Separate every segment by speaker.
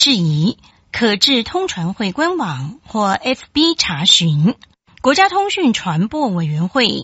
Speaker 1: 质疑，可至通传会官网或 FB 查询。国家通讯传播委员会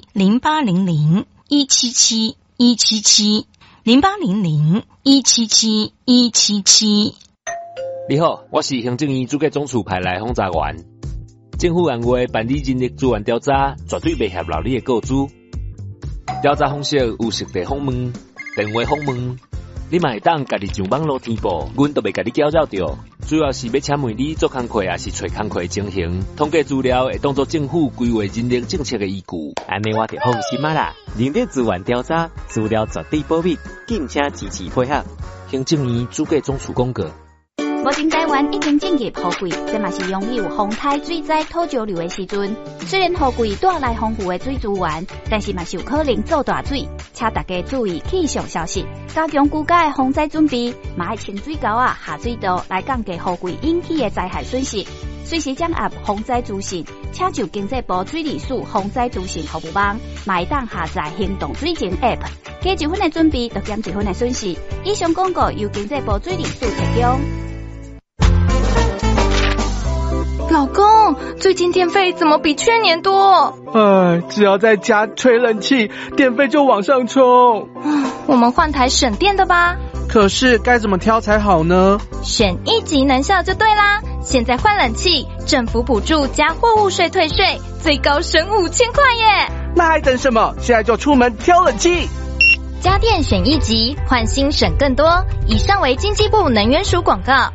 Speaker 1: 0800-177-177
Speaker 2: 你好，我是行政院主计总处派来轰炸员。政府按话办理人力资源调查，绝对袂泄露你的个资。调查方式有实地访问、电话访问，你嘛会当家己上网络填报，阮都袂甲你搅扰着。主要是要请问你做工课，也是找工课情形，统计资料会当作政府规划人力政策的依据。
Speaker 3: 安尼我就放心啦。人力资源调查资料绝对保密，敬请支持配合。
Speaker 2: 行政院主计总处公告。
Speaker 4: 目前台湾已经进入雨季，这嘛是拥有风台、水灾、土石流的时阵。虽然雨季带来丰富的水资源，但是嘛是有可能造大水，请大家注意气象消息，加强居家的防灾准备，嘛要清水沟下水道来降低雨季引起的灾害损失。随时掌握防灾资讯，请就经济部水利署防灾资讯服务网，嘛会当下载行动水情 App， 加1分的准备，就减1分的损失。以上广告由经济部水利署提供。
Speaker 5: 老公，最近电费怎么比去年多？
Speaker 6: 只要在家吹冷气，电费就往上冲。
Speaker 5: 我们换台省电的吧。
Speaker 6: 可是该怎么挑才好呢？
Speaker 5: 选一级能效就对啦。现在换冷气，政府补助加货物税退税，最高省5000块耶！
Speaker 6: 那还等什么？现在就出门挑冷气。
Speaker 5: 家电选一级，换新省更多。以上为经济部能源署广告。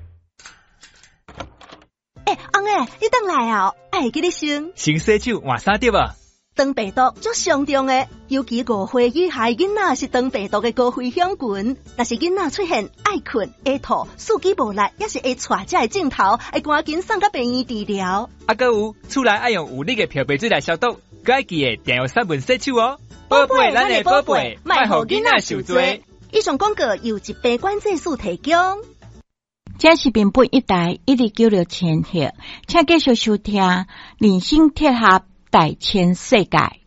Speaker 7: 翁诶，你等来哦，会记你先。
Speaker 8: 先洗手换衫对吧？
Speaker 7: 肠病毒足上重诶，尤其5岁以下囡仔是肠病毒的高危险群。若是囡仔出现爱困、会吐、四肢无力，也是会带这个镜头，会赶紧送到病院治疗。
Speaker 8: 还有，厝内爱用有力的漂白水来消毒，该记得定用3分洗手哦。
Speaker 7: 宝贝，咱的宝贝，
Speaker 8: 莫互囡仔受罪。
Speaker 7: 以上广告由疾病管制署提供。
Speaker 1: 这是民本一台129千赫，请继续收听人生铁盒大千世界。